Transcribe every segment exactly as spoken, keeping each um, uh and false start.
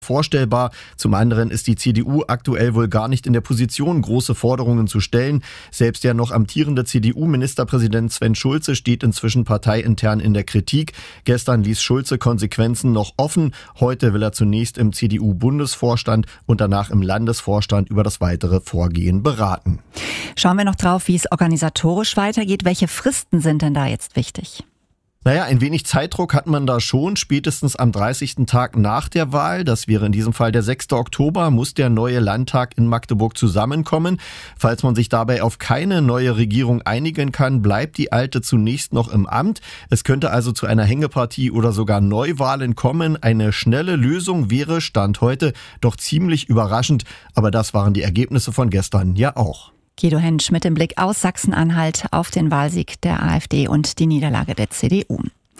vorstellbar. Zum anderen ist die C D U aktuell wohl gar nicht in der Position, große Forderungen zu stellen. Selbst der noch amtierende C D U-Ministerpräsident Sven Schulze steht inzwischen parteiintern in der Kritik. Gestern ließ Schulze Konsequenzen noch offen. Heute will er zunächst im C D U-Bundesvorstand und danach im Landesvorstand über das weitere Vorgehen beraten. Schauen wir noch drauf, wie es organisatorisch weitergeht. Welche Fristen sind denn da jetzt wichtig? Naja, ein wenig Zeitdruck hat man da schon. Spätestens am dreißigsten Tag nach der Wahl, das wäre in diesem Fall der sechste Oktober, muss der neue Landtag in Magdeburg zusammenkommen. Falls man sich dabei auf keine neue Regierung einigen kann, bleibt die alte zunächst noch im Amt. Es könnte also zu einer Hängepartie oder sogar Neuwahlen kommen. Eine schnelle Lösung wäre, Stand heute, doch ziemlich überraschend. Aber das waren die Ergebnisse von gestern ja auch. Guido Hentsch mit dem Blick aus Sachsen-Anhalt auf den Wahlsieg der AfD und die Niederlage der C D U.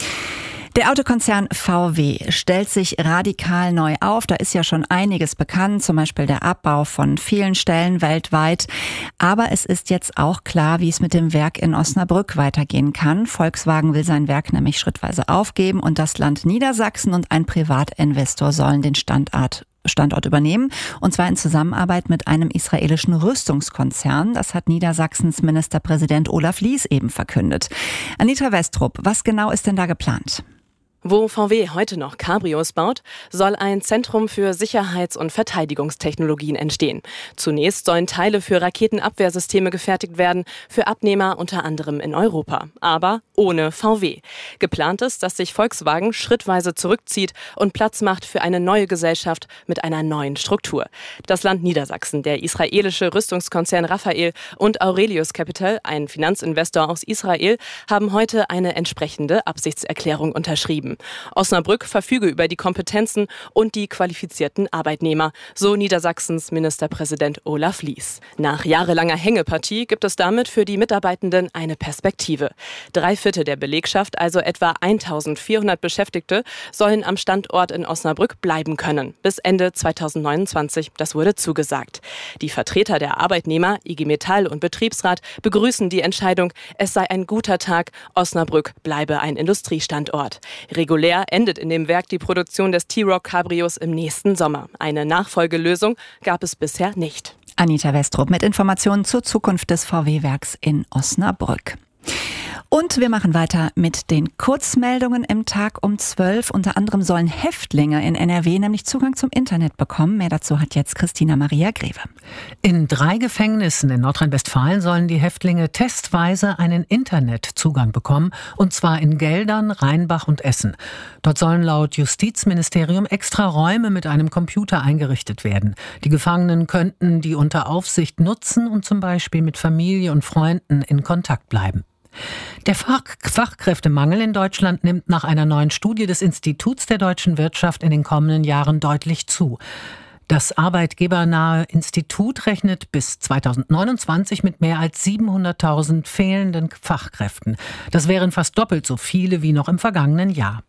Der Autokonzern V W stellt sich radikal neu auf. Da ist ja schon einiges bekannt, zum Beispiel der Abbau von vielen Stellen weltweit. Aber es ist jetzt auch klar, wie es mit dem Werk in Osnabrück weitergehen kann. Volkswagen will sein Werk nämlich schrittweise aufgeben und das Land Niedersachsen und ein Privatinvestor sollen den Standort Standort übernehmen, und zwar in Zusammenarbeit mit einem israelischen Rüstungskonzern. Das hat Niedersachsens Ministerpräsident Olaf Lies eben verkündet. Anita Westrup, was genau ist denn da geplant? Wo V W heute noch Cabrios baut, soll ein Zentrum für Sicherheits- und Verteidigungstechnologien entstehen. Zunächst sollen Teile für Raketenabwehrsysteme gefertigt werden, für Abnehmer unter anderem in Europa, aber ohne V W. Geplant ist, dass sich Volkswagen schrittweise zurückzieht und Platz macht für eine neue Gesellschaft mit einer neuen Struktur. Das Land Niedersachsen, der israelische Rüstungskonzern Rafael und Aurelius Capital, ein Finanzinvestor aus Israel, haben heute eine entsprechende Absichtserklärung unterschrieben. Osnabrück verfüge über die Kompetenzen und die qualifizierten Arbeitnehmer, so Niedersachsens Ministerpräsident Olaf Lies. Nach jahrelanger Hängepartie gibt es damit für die Mitarbeitenden eine Perspektive. Drei Viertel der Belegschaft, also etwa eintausendvierhundert Beschäftigte, sollen am Standort in Osnabrück bleiben können. Bis Ende zweitausendneunundzwanzig, das wurde zugesagt. Die Vertreter der Arbeitnehmer, I G Metall und Betriebsrat begrüßen die Entscheidung, es sei ein guter Tag, Osnabrück bleibe ein Industriestandort. Regulär endet in dem Werk die Produktion des T-Roc Cabrios im nächsten Sommer. Eine Nachfolgelösung gab es bisher nicht. Anita Westrup mit Informationen zur Zukunft des V W-Werks in Osnabrück. Und wir machen weiter mit den Kurzmeldungen im Tag um zwölf. Unter anderem sollen Häftlinge in N R W nämlich Zugang zum Internet bekommen. Mehr dazu hat jetzt Christina Maria Greve. In drei Gefängnissen in Nordrhein-Westfalen sollen die Häftlinge testweise einen Internetzugang bekommen, und zwar in Geldern, Rheinbach und Essen. Dort sollen laut Justizministerium extra Räume mit einem Computer eingerichtet werden. Die Gefangenen könnten die unter Aufsicht nutzen und zum Beispiel mit Familie und Freunden in Kontakt bleiben. Der Fach- Fachkräftemangel in Deutschland nimmt nach einer neuen Studie des Instituts der deutschen Wirtschaft in den kommenden Jahren deutlich zu. Das arbeitgebernahe Institut rechnet bis zweitausendneunundzwanzig mit mehr als siebenhunderttausend fehlenden Fachkräften. Das wären fast doppelt so viele wie noch im vergangenen Jahr.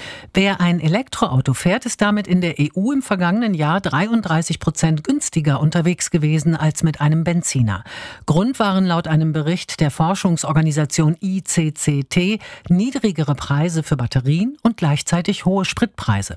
Wer ein Elektroauto fährt, ist damit in der E U im vergangenen Jahr dreiunddreißig Prozent günstiger unterwegs gewesen als mit einem Benziner. Grund waren laut einem Bericht der Forschungsorganisation I C C T niedrigere Preise für Batterien und gleichzeitig hohe Spritpreise.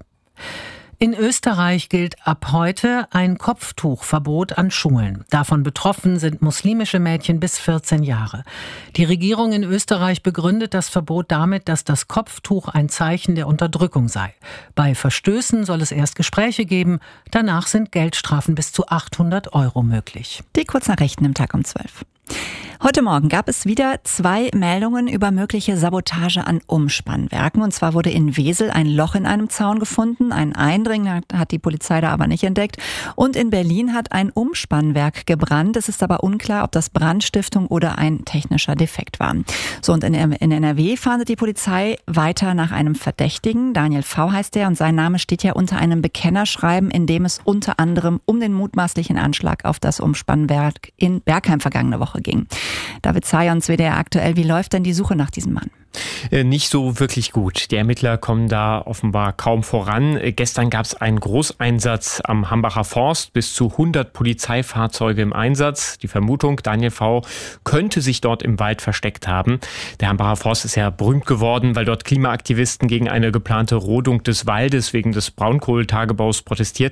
In Österreich gilt ab heute ein Kopftuchverbot an Schulen. Davon betroffen sind muslimische Mädchen bis vierzehn Jahre. Die Regierung in Österreich begründet das Verbot damit, dass das Kopftuch ein Zeichen der Unterdrückung sei. Bei Verstößen soll es erst Gespräche geben, danach sind Geldstrafen bis zu achthundert Euro möglich. Die Kurznachrichten im Tag um zwölf. Heute Morgen gab es wieder zwei Meldungen über mögliche Sabotage an Umspannwerken. Und zwar wurde in Wesel ein Loch in einem Zaun gefunden. Ein Eindringling hat die Polizei da aber nicht entdeckt. Und in Berlin hat ein Umspannwerk gebrannt. Es ist aber unklar, ob das Brandstiftung oder ein technischer Defekt war. So, und in N R W fahndet die Polizei weiter nach einem Verdächtigen. Daniel V. heißt er und sein Name steht ja unter einem Bekennerschreiben, in dem es unter anderem um den mutmaßlichen Anschlag auf das Umspannwerk in Bergheim vergangene Woche ging. David Zayons, W D R aktuell, wie läuft denn die Suche nach diesem Mann? Nicht so wirklich gut. Die Ermittler kommen da offenbar kaum voran. Gestern gab es einen Großeinsatz am Hambacher Forst, bis zu hundert Polizeifahrzeuge im Einsatz. Die Vermutung, Daniel V. könnte sich dort im Wald versteckt haben. Der Hambacher Forst ist ja berühmt geworden, weil dort Klimaaktivisten gegen eine geplante Rodung des Waldes wegen des Braunkohletagebaus protestiert